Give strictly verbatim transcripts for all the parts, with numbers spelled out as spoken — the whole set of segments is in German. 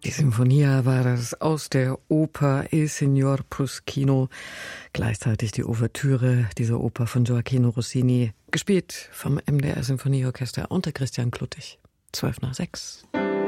Die Sinfonia war das aus der Oper Il Signor Puschino, gleichzeitig die Ouvertüre dieser Oper von Gioachino Rossini, gespielt vom M D R Sinfonieorchester unter Christian Kluttig. Zwölf nach sechs.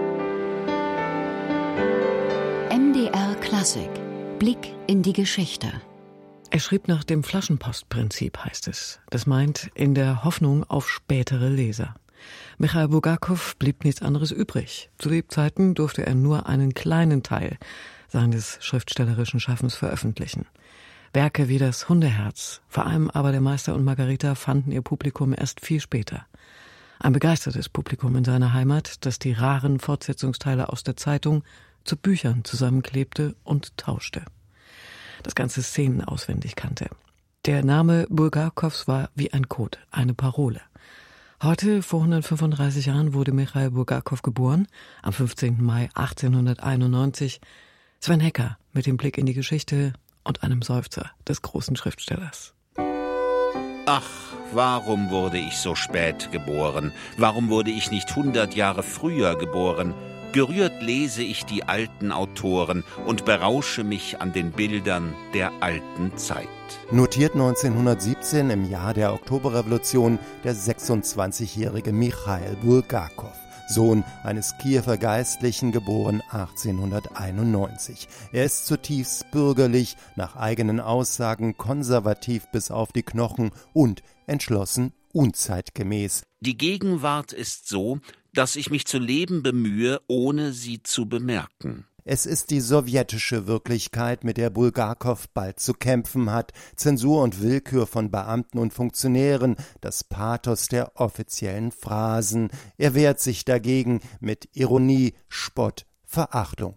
M D R Klassik. Blick in die Geschichte. Er schrieb nach dem Flaschenpostprinzip, heißt es. Das meint in der Hoffnung auf spätere Leser. Michail Bulgakow blieb nichts anderes übrig. Zu Lebzeiten durfte er nur einen kleinen Teil seines schriftstellerischen Schaffens veröffentlichen. Werke wie das Hundeherz, vor allem aber der Meister und Margarita, fanden ihr Publikum erst viel später. Ein begeistertes Publikum in seiner Heimat, das die raren Fortsetzungsteile aus der Zeitung zu Büchern zusammenklebte und tauschte. Das ganze Szenen auswendig kannte. Der Name Bulgakows war wie ein Code, eine Parole. Heute, vor hundertfünfunddreißig Jahren, wurde Michail Bulgakow geboren, am fünfzehnten Mai achtzehnhunderteinundneunzig. Sven Hecker mit dem Blick in die Geschichte und einem Seufzer des großen Schriftstellers. Ach, warum wurde ich so spät geboren? Warum wurde ich nicht hundert Jahre früher geboren? Gerührt lese ich die alten Autoren und berausche mich an den Bildern der alten Zeit. Notiert neunzehnhundertsiebzehn im Jahr der Oktoberrevolution der sechsundzwanzigjährige Michail Bulgakow, Sohn eines Kiewer Geistlichen, geboren achtzehnhunderteinundneunzig. Er ist zutiefst bürgerlich, nach eigenen Aussagen konservativ bis auf die Knochen und entschlossen unzeitgemäß. Die Gegenwart ist so, dass ich mich zu leben bemühe, ohne sie zu bemerken. Es ist die sowjetische Wirklichkeit, mit der Bulgakow bald zu kämpfen hat. Zensur und Willkür von Beamten und Funktionären, das Pathos der offiziellen Phrasen. Er wehrt sich dagegen mit Ironie, Spott, Verachtung.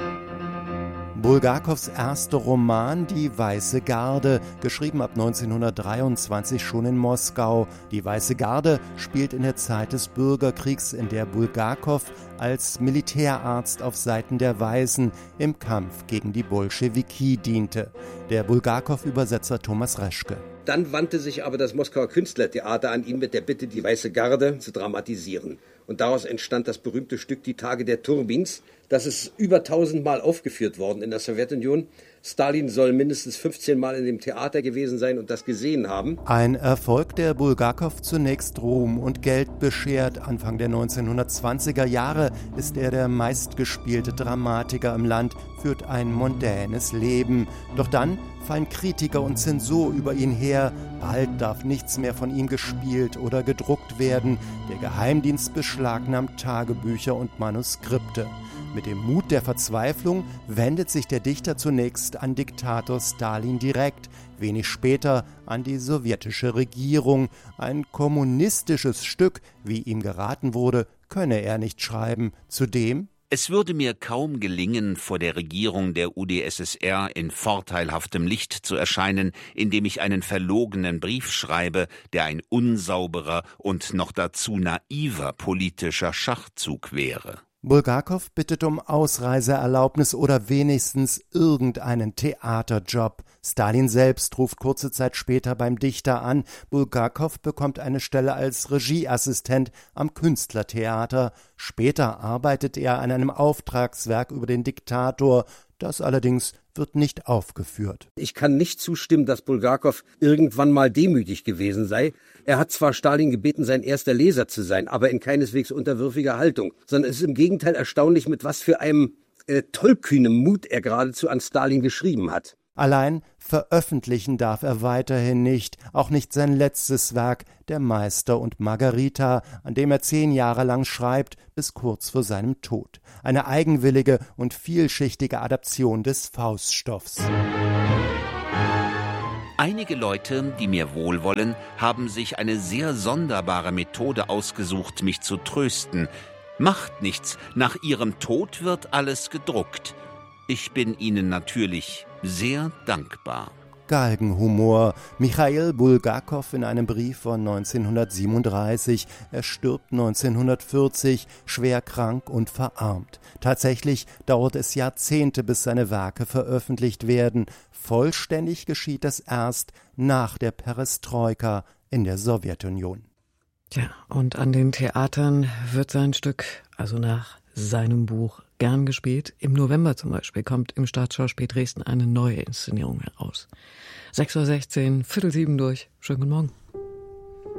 Bulgakows erster Roman »Die Weiße Garde«, geschrieben ab neunzehnhundertdreiundzwanzig schon in Moskau. Die Weiße Garde spielt in der Zeit des Bürgerkriegs, in der Bulgakow als Militärarzt auf Seiten der Weißen im Kampf gegen die Bolschewiki diente. Der Bulgakow-Übersetzer Thomas Reschke. Dann wandte sich aber das Moskauer Künstlertheater an ihn mit der Bitte, die Weiße Garde zu dramatisieren. Und daraus entstand das berühmte Stück Die Tage der Turbins. Das ist über tausendmal aufgeführt worden in der Sowjetunion. Stalin soll mindestens fünfzehn Mal in dem Theater gewesen sein und das gesehen haben. Ein Erfolg, der Bulgakow zunächst Ruhm und Geld beschert. Anfang der neunzehnhundertzwanziger Jahre ist er der meistgespielte Dramatiker im Land, führt ein mondänes Leben. Doch dann fallen Kritiker und Zensur über ihn her. Bald darf nichts mehr von ihm gespielt oder gedruckt werden. Der Geheimdienst beschlagnahmt Tagebücher und Manuskripte. Mit dem Mut der Verzweiflung wendet sich der Dichter zunächst an Diktator Stalin direkt, wenig später an die sowjetische Regierung. Ein kommunistisches Stück, wie ihm geraten wurde, könne er nicht schreiben. Zudem: Es würde mir kaum gelingen, vor der Regierung der U d S S R in vorteilhaftem Licht zu erscheinen, indem ich einen verlogenen Brief schreibe, der ein unsauberer und noch dazu naiver politischer Schachzug wäre. Bulgakow bittet um Ausreiseerlaubnis oder wenigstens irgendeinen Theaterjob. Stalin selbst ruft kurze Zeit später beim Dichter an. Bulgakow bekommt eine Stelle als Regieassistent am Künstlertheater. Später arbeitet er an einem Auftragswerk über den Diktator. Das allerdings wird nicht aufgeführt. Ich kann nicht zustimmen, dass Bulgakow irgendwann mal demütig gewesen sei. Er hat zwar Stalin gebeten, sein erster Leser zu sein, aber in keineswegs unterwürfiger Haltung, sondern es ist im Gegenteil erstaunlich, mit was für einem äh, tollkühnen Mut er geradezu an Stalin geschrieben hat. Allein veröffentlichen darf er weiterhin nicht, auch nicht sein letztes Werk, Der Meister und Margarita, an dem er zehn Jahre lang schreibt, bis kurz vor seinem Tod. Eine eigenwillige und vielschichtige Adaption des Fauststoffs. Einige Leute, die mir wohlwollen, haben sich eine sehr sonderbare Methode ausgesucht, mich zu trösten. Macht nichts, nach ihrem Tod wird alles gedruckt. Ich bin ihnen natürlich sehr dankbar. Galgenhumor. Michail Bulgakow in einem Brief von neunzehnhundertsiebenunddreißig. Er stirbt neunzehnhundertvierzig, schwer krank und verarmt. Tatsächlich dauert es Jahrzehnte, bis seine Werke veröffentlicht werden. Vollständig geschieht das erst nach der Perestroika in der Sowjetunion. Tja, und an den Theatern wird sein Stück, also nach seinem Buch gern gespielt. Im November zum Beispiel kommt im Staatsschauspiel Dresden eine neue Inszenierung heraus. sechs Uhr sechzehn, Viertel sieben durch. Schönen guten Morgen.